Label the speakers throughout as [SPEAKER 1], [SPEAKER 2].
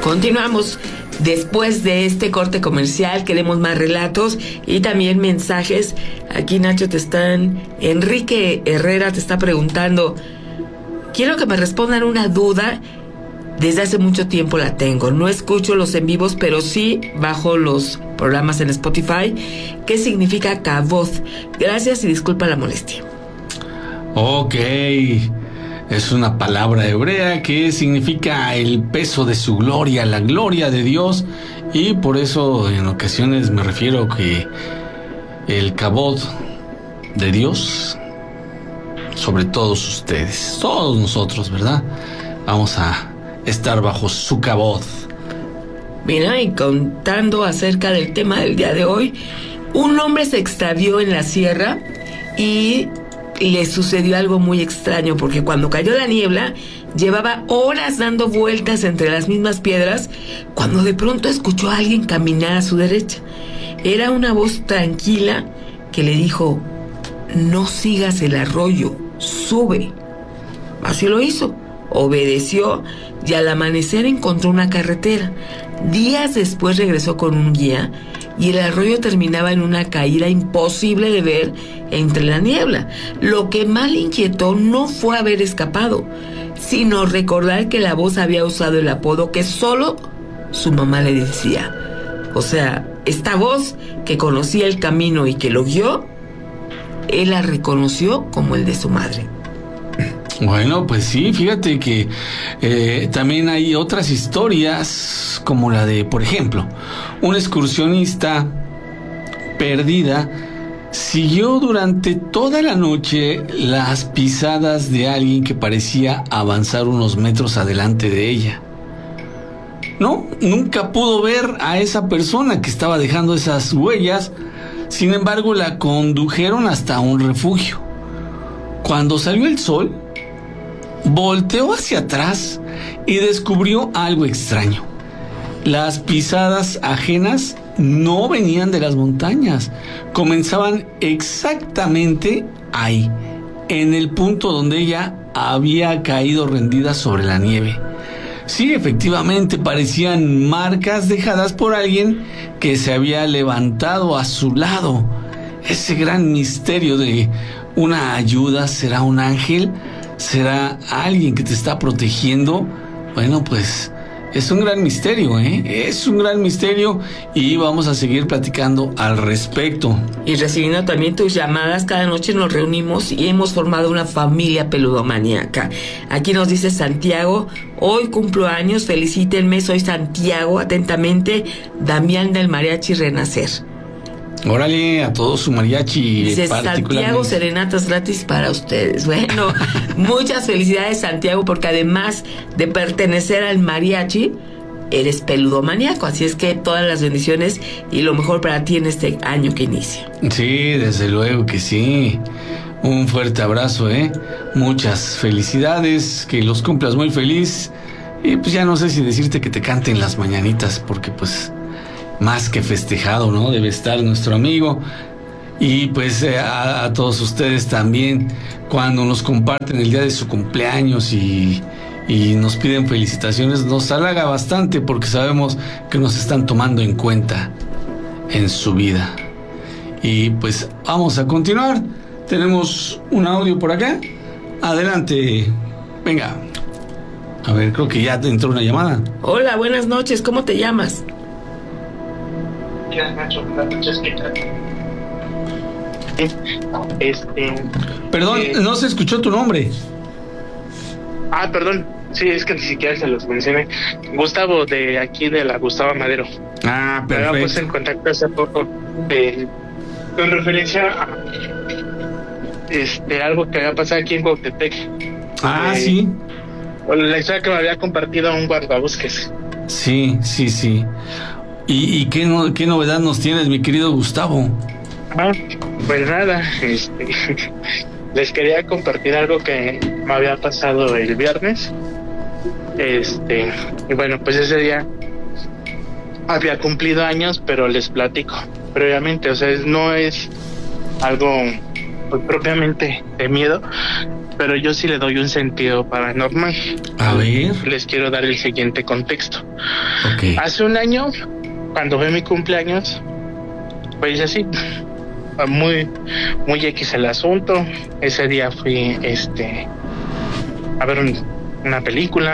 [SPEAKER 1] Continuamos. Después de este corte comercial queremos más relatos y también mensajes. Aquí Nacho Enrique Herrera te está preguntando: quiero que me respondan una duda. Desde hace mucho tiempo la tengo. No escucho los en vivos, pero sí bajo los programas en Spotify. ¿Qué significa Kavod? Gracias y disculpa la molestia.
[SPEAKER 2] Ok. Es una palabra hebrea que significa el peso de su gloria, la gloria de Dios. Y por eso en ocasiones me refiero que el Kavod de Dios sobre todos ustedes, todos nosotros, ¿verdad? Vamos a estar bajo su Kavod.
[SPEAKER 1] Mira, y contando acerca del tema del día de hoy, un hombre se extravió en la sierra y le sucedió algo muy extraño, porque cuando cayó la niebla llevaba horas dando vueltas entre las mismas piedras cuando de pronto escuchó a alguien caminar a su derecha. Era una voz tranquila que le dijo: no sigas el arroyo, sube. Así lo hizo, obedeció y al amanecer encontró una carretera. Días después regresó con un guía y el arroyo terminaba en una caída imposible de ver entre la niebla. Lo que más le inquietó no fue haber escapado, sino recordar que la voz había usado el apodo que solo su mamá le decía. O sea, esta voz que conocía el camino y que lo guió, él la reconoció como el de su madre.
[SPEAKER 2] Bueno, pues sí, fíjate que también hay otras historias, como la de, por ejemplo, una excursionista perdida siguió durante toda la noche las pisadas de alguien que parecía avanzar unos metros adelante de ella. No, nunca pudo ver a esa persona que estaba dejando esas huellas. Sin embargo, la condujeron hasta un refugio. Cuando salió el sol, volteó hacia atrás y descubrió algo extraño. Las pisadas ajenas no venían de las montañas, comenzaban exactamente ahí, en el punto donde ella había caído rendida sobre la nieve. Sí, efectivamente, parecían marcas dejadas por alguien que se había levantado a su lado. Ese gran misterio de una ayuda, ¿será un ángel? ¿Será alguien que te está protegiendo? Bueno, pues es un gran misterio, es un gran misterio y vamos a seguir platicando al respecto.
[SPEAKER 1] Y recibiendo también tus llamadas, cada noche nos reunimos y hemos formado una familia peludomaníaca. Aquí nos dice Santiago: hoy cumplo años, felicítenme, soy Santiago, atentamente, Damián del Mariachi Renacer.
[SPEAKER 2] Órale, a todo su mariachi.
[SPEAKER 1] Dice Santiago, serenatas gratis para ustedes. Bueno, muchas felicidades, Santiago, porque además de pertenecer al mariachi, eres peludomaníaco. Así es que todas las bendiciones y lo mejor para ti en este año que inicia.
[SPEAKER 2] Sí, desde luego que sí. Un fuerte abrazo, muchas felicidades, que los cumplas muy feliz. Y pues ya no sé si decirte que te canten las mañanitas, porque pues más que festejado, ¿no? Debe estar nuestro amigo. Y pues a todos ustedes también, cuando nos comparten el día de su cumpleaños y nos piden felicitaciones, nos halaga bastante porque sabemos que nos están tomando en cuenta en su vida. Y pues vamos a continuar. Tenemos un audio por acá. Adelante. Venga. A ver, creo que ya te entró una llamada.
[SPEAKER 1] Hola, buenas noches. ¿Cómo te llamas?
[SPEAKER 2] Perdón, no se escuchó tu nombre.
[SPEAKER 3] Perdón. Sí, es que ni siquiera se los mencioné. Gustavo, de aquí de la Gustavo Madero.
[SPEAKER 2] Perfecto.
[SPEAKER 3] Me había puesto en contacto hace poco con referencia a algo que había pasado aquí en Cuautepec.
[SPEAKER 2] Sí.
[SPEAKER 3] La historia que me había compartido un guardabosques.
[SPEAKER 2] Sí. ¿Y qué novedad nos tienes, mi querido Gustavo?
[SPEAKER 3] Pues nada, les quería compartir algo que me había pasado el viernes. Y bueno, pues ese día había cumplido años, pero les platico previamente, o sea, no es algo pues, propiamente de miedo, pero yo sí le doy un sentido paranormal.
[SPEAKER 2] A ver.
[SPEAKER 3] Les quiero dar el siguiente contexto.
[SPEAKER 2] Ok.
[SPEAKER 3] Hace un año, cuando fue mi cumpleaños, pues así, muy X el asunto. Ese día fui a ver una película,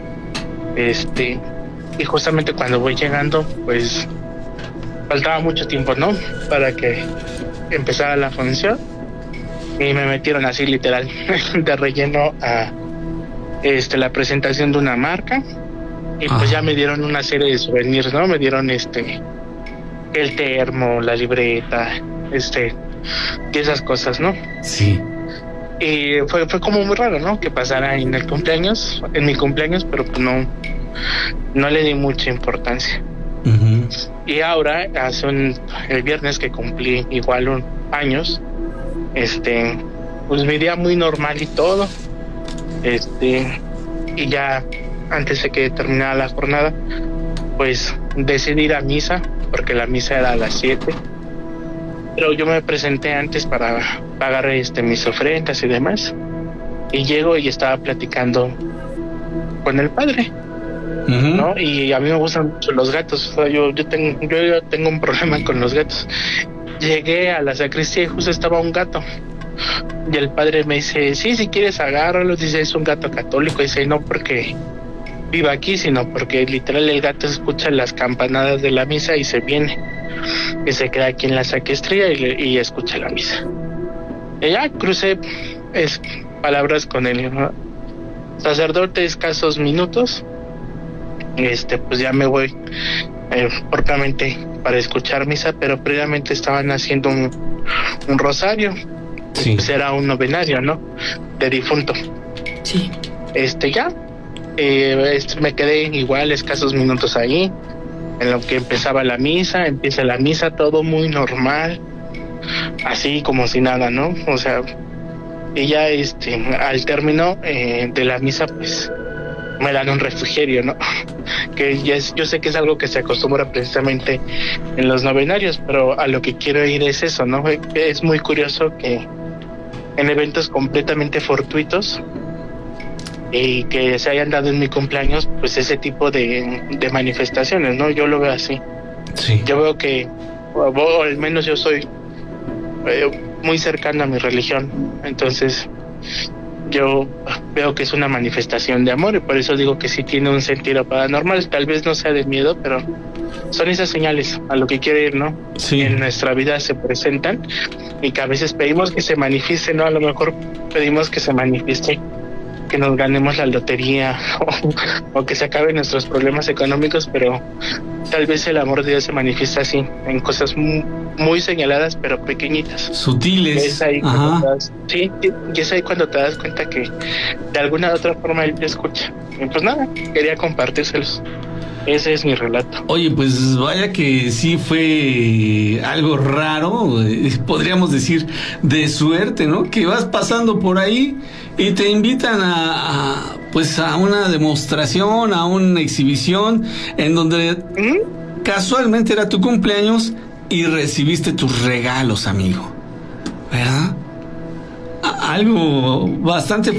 [SPEAKER 3] y justamente cuando voy llegando, pues faltaba mucho tiempo, ¿no?, para que empezara la función, y me metieron así literal de relleno a la presentación de una marca, y pues ya me dieron una serie de souvenirs, ¿no? Me dieron el termo, la libreta, y esas cosas, ¿no?
[SPEAKER 2] Sí.
[SPEAKER 3] Y fue como muy raro, ¿no?, que pasara en mi cumpleaños, pero pues no le di mucha importancia.
[SPEAKER 2] Uh-huh.
[SPEAKER 3] Y ahora, el viernes que cumplí igual años, pues mi día muy normal y todo, y ya antes de que terminara la jornada, pues decidí ir a misa, porque la misa era a las 7, pero yo me presenté antes para pagar mis ofrendas y demás, y llego y estaba platicando con el padre,
[SPEAKER 2] uh-huh,
[SPEAKER 3] ¿no? Y a mí me gustan mucho los gatos, o sea, yo tengo un problema con los gatos. Llegué a la sacristía y justo estaba un gato, y el padre me dice, sí, si quieres agárralo, dice, es un gato católico, dice, no porque viva aquí, sino porque literal el gato escucha las campanadas de la misa y se viene, y se queda aquí en la sacristía y escucha la misa. Y ya crucé palabras con él, ¿no? Sacerdote, escasos minutos, pues ya me voy propiamente para escuchar misa, pero previamente estaban haciendo un rosario.
[SPEAKER 2] sí,
[SPEAKER 3] pues era un novenario, ¿no?, de difunto.
[SPEAKER 1] Sí.
[SPEAKER 3] Ya me quedé igual escasos minutos ahí en lo que empieza la misa, todo muy normal, así como si nada, ¿no? O sea, y ya al término de la misa, pues me dan un refrigerio, ¿no? Que yo sé que es algo que se acostumbra precisamente en los novenarios, pero a lo que quiero ir es eso, ¿no? Es muy curioso que en eventos completamente fortuitos y que se hayan dado en mi cumpleaños, pues ese tipo de manifestaciones, ¿no? Yo lo veo así.
[SPEAKER 2] sí.
[SPEAKER 3] Yo veo que, o al menos yo soy muy cercano a mi religión, entonces yo veo que es una manifestación de amor, y por eso digo que sí tiene un sentido paranormal. Tal vez no sea de miedo, pero son esas señales a lo que quiere ir, ¿no?
[SPEAKER 2] Sí.
[SPEAKER 3] En nuestra vida se presentan y que a veces pedimos que se manifieste, ¿no? A lo mejor pedimos que se manifieste, que nos ganemos la lotería o que se acaben nuestros problemas económicos, pero tal vez el amor de Dios se manifiesta así, en cosas muy señaladas, pero pequeñitas.
[SPEAKER 2] Sutiles.
[SPEAKER 3] Es ahí y es ahí cuando te das cuenta que de alguna u otra forma Él te escucha. Y pues nada, quería compartírselos. Ese es mi relato.
[SPEAKER 2] Oye, pues vaya que sí fue algo raro, podríamos decir de suerte, ¿no? Que vas pasando por ahí y te invitan a una demostración, a una exhibición en donde casualmente era tu cumpleaños y recibiste tus regalos, amigo, ¿verdad? Algo bastante